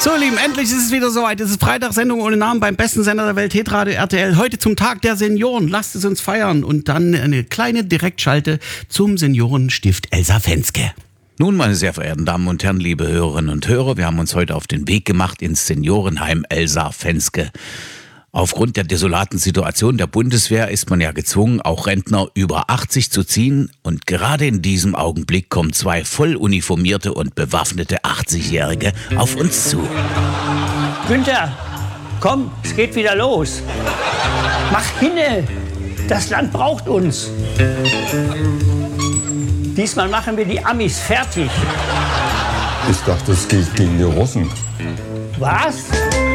So, Lieben, endlich ist es wieder soweit. Es ist Freitagssendung ohne Namen beim besten Sender der Welt, Hitradio RTL. Heute zum Tag der Senioren. Lasst es uns feiern. Und dann eine kleine Direktschalte zum Seniorenstift Elsa Fenske. Nun, meine sehr verehrten Damen und Herren, liebe Hörerinnen und Hörer, wir haben uns heute auf den Weg gemacht ins Seniorenheim Elsa Fenske. Aufgrund der desolaten Situation der Bundeswehr ist man ja gezwungen, auch Rentner über 80 zu ziehen. Und gerade in diesem Augenblick kommen zwei voll uniformierte und bewaffnete 80-Jährige auf uns zu. Günther, komm, es geht wieder los. Mach hinne, das Land braucht uns. Diesmal machen wir die Amis fertig. Ich dachte, es geht gegen die Russen. Was?